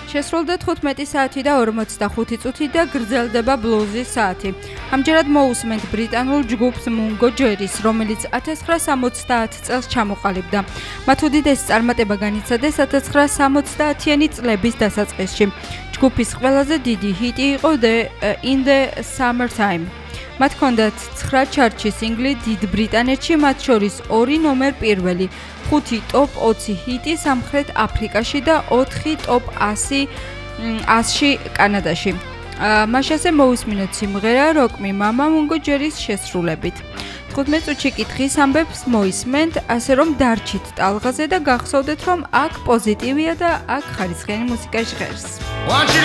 შესრულდა 15 საათი და 45 წუთი და გრძელდება ბლუზის საათი. ამჯერად მოусმენთ ბრიტანულ ჯგუფს Mungo Jerry-ს, რომელიც 1970 წელს ჩამოყალიბდა. მათ უდიდესი წარმატება განიცადეს 1970-იანი წლების დასაწყისში. ჯგუფის ყველაზე დიდი ჰიტი იყო In the Summertime. მათ ჰქონდათ 9 ჩარტში სინგლი დიდ ბრიტანეთში, მათ შორის 2 ნომერ პირველი, 5 ტოპ 20 ჰიტი სამხრეთ აფრიკაში და 4 ტოპ 100-ში კანადაში. მაშასე მოусმინოთ სიმღერა Rock Me Mama Mungo Jerry-ს შესრულებით. 15 წუთში კითხვის ამბებს მოისმენთ, ასე რომ დარჩით ტალღაზე და გახსოვდეთ, რომ აქ პოზიტივია და აქ ხარისხიანი მუსიკა ჟღერს.